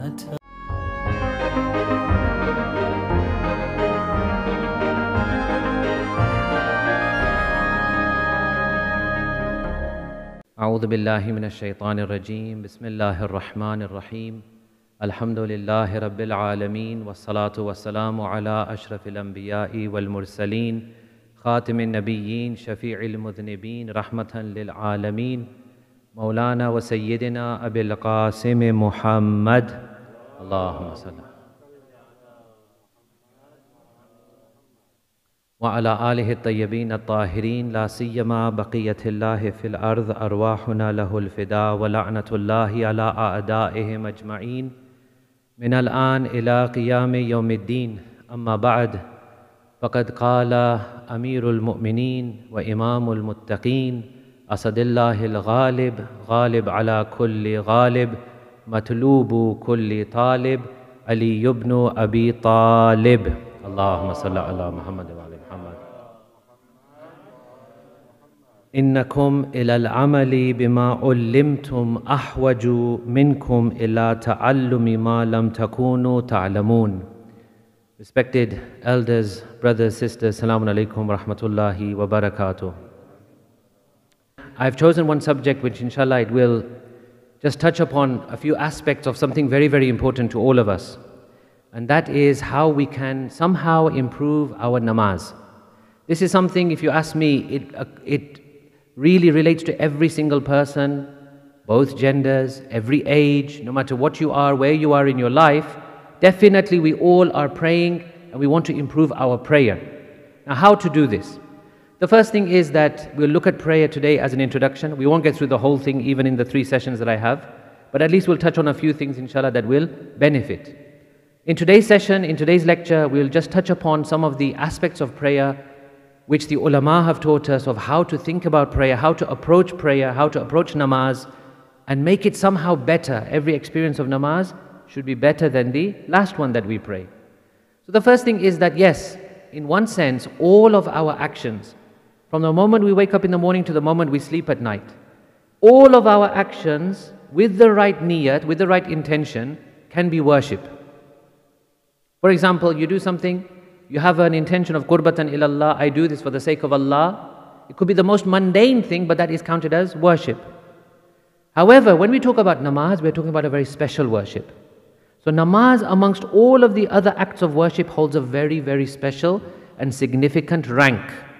أعوذ بالله من الشيطان الرجيم بسم الله الرحمن الرحيم الحمد لله رب العالمين والصلاة والسلام على أشرف الأنبياء والمرسلين خاتم النبيين شفيع المذنبين رحمة للعالمين مولانا وسيدنا أبي القاسم محمد اللهم صل وعلى آله الطيبين الطاهرين لا سيما بقية الله في الأرض أرواحنا له الفداء ولعنة الله على أعدائهم أجمعين من الآن إلى قيام يوم الدين أما بعد فقد قال أمير المؤمنين وإمام المتقين أسد الله الغالب غالب على كل غالب مطلوب كل طالب علي بن أبي طالب اللهم صل على محمد وعلى محمد إنكم إلى العمل بما علمتم أحوج منكم إلى تعلم ما لم تكونوا تعلمون. Respected elders, brothers, sisters, Assalamu alaikum wa rahmatullahi wa barakatuh. I've chosen one subject which inshallah it will just touch upon a few aspects of something very, very important to all of us. And that is how we can somehow improve our namaz. This is something, if you ask me, it really relates to every single person, both genders, every age, no matter what you are, where you are in your life. Definitely we all are praying and we want to improve our prayer. Now how to do this? The first thing is that we'll look at prayer today as an introduction. We won't get through the whole thing even in the 3 sessions that I have, but at least we'll touch on a few things inshallah that will benefit. In today's session, in today's lecture, we'll just touch upon some of the aspects of prayer which the ulama have taught us of how to think about prayer, how to approach namaz and make it somehow better. Every experience of namaz should be better than the last one that we pray. So the first thing is that yes, in one sense, all of our actions, from the moment we wake up in the morning to the moment we sleep at night, all of our actions with the right niyat, with the right intention, can be worship. For example, you do something, you have an intention of qurbatan ilallah, I do this for the sake of Allah. It could be the most mundane thing, but that is counted as worship. However, when we talk about namaz, we're talking about a very special worship. So namaz amongst all of the other acts of worship holds a very, very special and significant rank.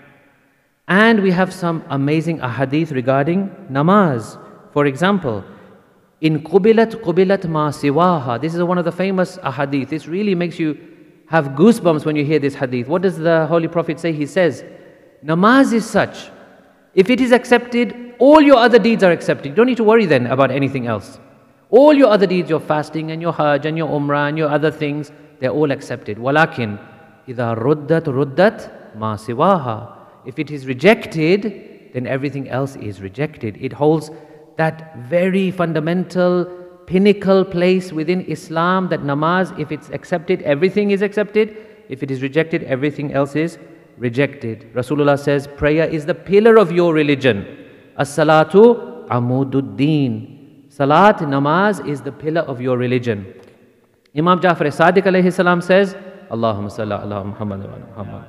And we have some amazing ahadith regarding namaz. For example, in qubilat ma siwaha, this is one of the famous ahadith. This really makes you have goosebumps when you hear this hadith. What does the Holy Prophet say? He says, namaz is such, if it is accepted, all your other deeds are accepted. You don't need to worry then about anything else. All your other deeds, your fasting and your hajj and your umrah and your other things, they're all accepted. Walakin, idha ruddat ma siwaha. If it is rejected, then everything else is rejected. It holds that very fundamental, pinnacle place within Islam that namaz, if it's accepted, everything is accepted. If it is rejected, everything else is rejected. Rasulullah says, prayer is the pillar of your religion. As-salatu amududdin. Salat, namaz is the pillar of your religion. Imam Ja'far as-Sadiq alayhi salam says, Allahumma salli ala Muhammad wa ala Muhammad.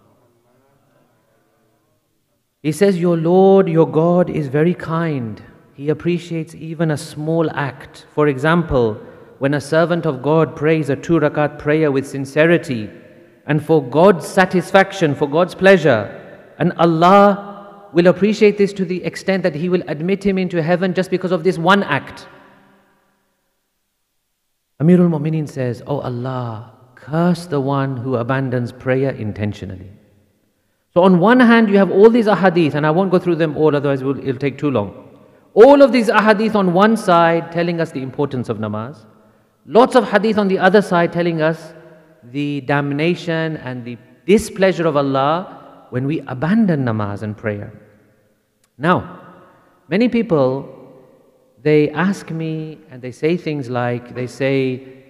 He says, your Lord, your God is very kind. He appreciates even a small act. For example, when a servant of God prays a 2 rakat prayer with sincerity and for God's satisfaction, for God's pleasure, and Allah will appreciate this to the extent that He will admit him into heaven just because of this one act. Amirul Mu'mineen says, oh Allah, curse the one who abandons prayer intentionally. So on one hand, you have all these ahadith, and I won't go through them all, otherwise it'll take too long. All of these ahadith on one side telling us the importance of namaz. Lots of hadith on the other side telling us the damnation and the displeasure of Allah when we abandon namaz and prayer. Now, many people, they ask me and they say things like, they say,